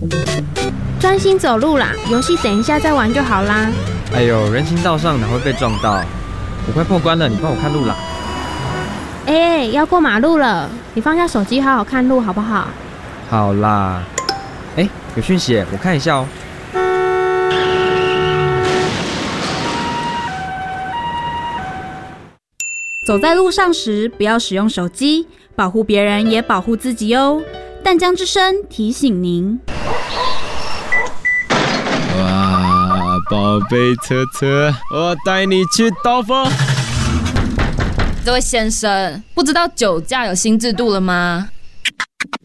专心走路啦，游戏等一下再玩就好啦。 哎呦，人行道上哪会被撞到？我快破关了，你帮我看路啦。 要过马路了，你放下手机好好看路好不好？ 好啦。有讯息耶，我看一下哦。 走在路上时，不要使用手机，保护别人也保护自己哦。淡江之声提醒您。 哇，宝贝车车，我带你去兜风。 这位先生，不知道酒驾有新制度了吗？